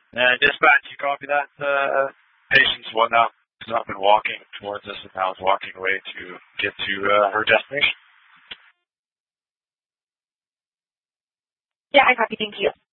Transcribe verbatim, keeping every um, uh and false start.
Uh, dispatch, you copy that? Uh, patient's one up, has not been walking towards us and now is walking away to get to uh, her destination. Yeah, I copy. Thank you.